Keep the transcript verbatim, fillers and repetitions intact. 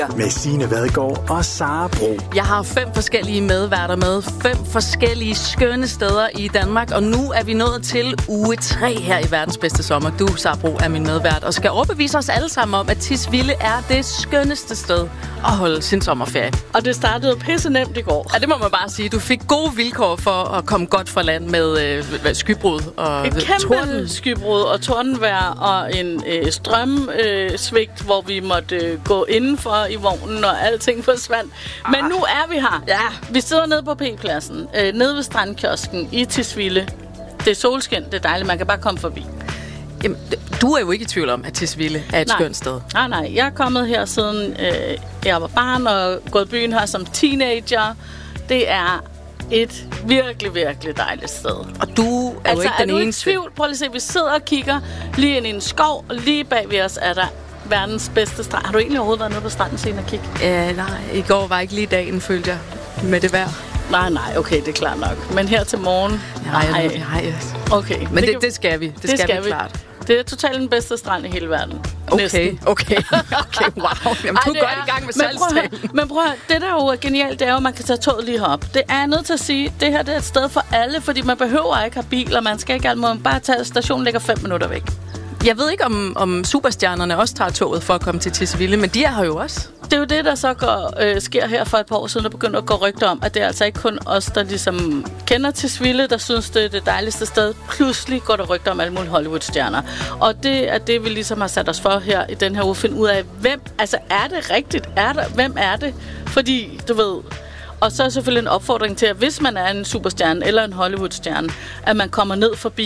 Med Signe Vadgaard og Sara Bro. Jeg har fem forskellige medværter med. Fem forskellige skønne steder i Danmark. Og nu er vi nået til uge tre her i Verdens Bedste Sommer. Du, Sara Bro, er min medvært og skal overbevise os alle sammen om, at Tisvilde er det skønneste sted at holde sin sommerferie. Og det startede pisse nemt i går. Ja, det må man bare sige. Du fik gode vilkår for at komme godt fra land med øh, skybrud og et kæmpe torden. skybrud og tordenvejr og en øh, strømsvigt, øh, hvor vi måtte øh, gå indenfor i vognen, og alting forsvandt. Men ah. nu er vi her. Ja. Vi sidder nede på P-pladsen, øh, nede ved strandkiosken i Tisvilde. Det er solskin, det er dejligt, man kan bare komme forbi. Jamen, du er jo ikke i tvivl om, at Tisvilde er et nej. skønt sted. Nej, nej. Jeg er kommet her siden øh, jeg var barn og gået byen her som teenager. Det er et virkelig, virkelig dejligt sted. Og du er altså, jo ikke er den du eneste. i tvivl? Prøv lige at se, vi sidder og kigger lige ind i en skov, og lige bag ved os er der verdens bedste strand. Har du egentlig overhovedet været nede på stranden siden og kigge? Ja, nej. I går var ikke lige dagen, følte jeg, med det vejr. Nej, nej, okay, det er klart nok. Men her til morgen... Nej, nej. nej. Okay. Men det, det, det skal vi. Det, det skal, skal vi klart. Det er totalt den bedste strand i hele verden. Okay, Næsten. okay, okay, wow. Jamen, Ej, du er godt er, i gang med salgstalen. Men prøv at høre, det der jo er genialt, det er jo, at man kan tage toget lige herop. Det er jeg nødt til at sige, det her det er et sted for alle, fordi man behøver ikke have bil, og man skal ikke alt, man bare tage stationen ligger fem minutter væk. Jeg ved ikke, om, om superstjernerne også tager toget for at komme til Tisvilde, men de er her jo også. Det er jo det, der så går, øh, sker her for et par år siden, der begynder at gå rygter om, at det er altså ikke kun os, der ligesom kender Tisvilde, der synes, det er det dejligste sted. Pludselig går der rygter om alle mulige Hollywood-stjerner. Og det er det, vi ligesom har sat os for her i den her uge, finde ud af, hvem, altså er det rigtigt? Er der, hvem er det? Fordi, du ved... Og så er selvfølgelig en opfordring til, at hvis man er en superstjerne eller en Hollywood-stjerne, at man kommer ned forbi